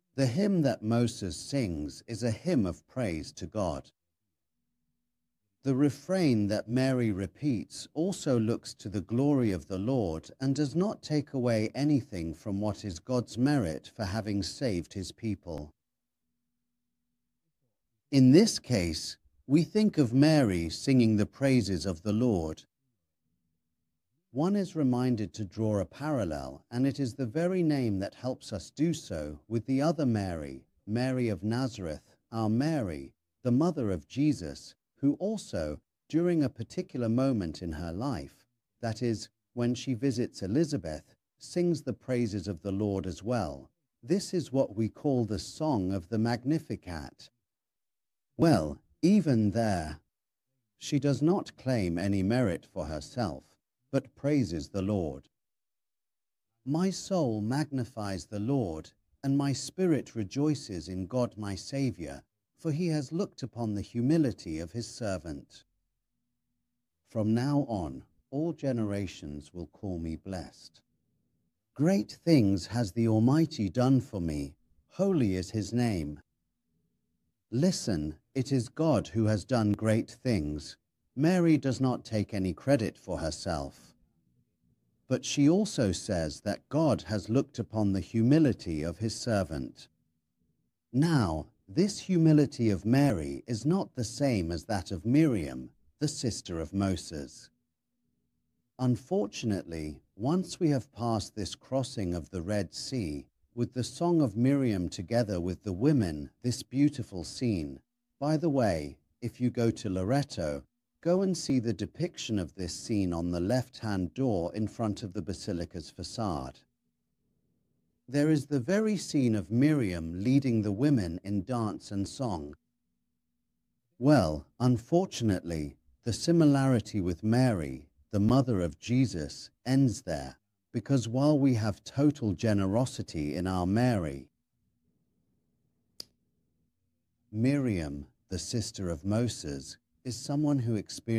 The hymn that Moses sings is a hymn of praise to God. The refrain that Mary repeats also looks to the glory of the Lord and does not take away anything from what is God's merit for having saved his people. In this case, we think of Mary singing the praises of the Lord. One is reminded to draw a parallel, and it is the very name that helps us do so, with the other Mary, Mary of Nazareth, our Mary, the mother of Jesus, who also, during a particular moment in her life, that is, when she visits Elizabeth, sings the praises of the Lord as well. This is what we call the Song of the Magnificat. Well, even there, she does not claim any merit for herself, but praises the Lord. My soul magnifies the Lord, and my spirit rejoices in God my Saviour, for he has looked upon the humility of his servant. From now on, all generations will call me blessed. Great things has the Almighty done for me. Holy is his name. Listen, it is God who has done great things. Mary does not take any credit for herself. But she also says that God has looked upon the humility of his servant. Now, this humility of Mary is not the same as that of Miriam, the sister of Moses. Unfortunately, once we have passed this crossing of the Red Sea, with the song of Miriam together with the women, this beautiful scene. By the way, if you go to Loreto, go and see the depiction of this scene on the left-hand door in front of the basilica's facade. There is the very scene of Miriam leading the women in dance and song. Well, unfortunately, the similarity with Mary, the mother of Jesus, ends there, because while we have total generosity in our Mary, Miriam, the sister of Moses, is someone who experienced